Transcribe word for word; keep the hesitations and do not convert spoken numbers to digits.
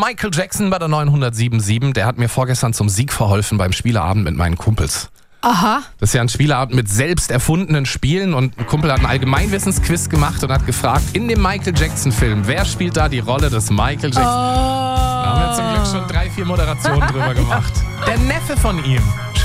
Michael Jackson bei der neunhundertsieben Komma sieben. Der hat mir vorgestern zum Sieg verholfen beim Spieleabend mit meinen Kumpels. Aha. Das ist ja ein Spieleabend mit selbst erfundenen Spielen und ein Kumpel hat einen Allgemeinwissensquiz gemacht und hat gefragt, in dem Michael Jackson Film, wer spielt da die Rolle des Michael Jackson? Oh. Da haben wir zum Glück schon drei, vier Moderationen drüber gemacht. Der Neffe von ihm.